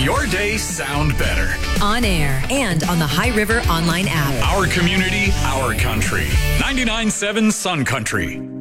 your day sound better. On air and on the High River online app. Our community, our country. 99.7 Sun Country.